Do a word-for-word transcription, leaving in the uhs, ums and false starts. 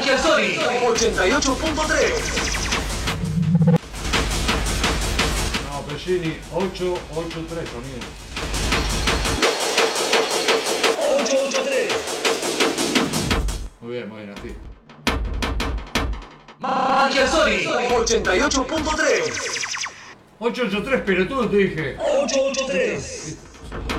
Sony ochenta y ocho punto tres. No, Pellini, ocho ocho tres, sonido. ocho ocho tres. Muy bien, muy bien, así. Magia Sony ochenta y ocho punto tres. ocho ocho tres, pelotudo, te dije. ocho ocho tres.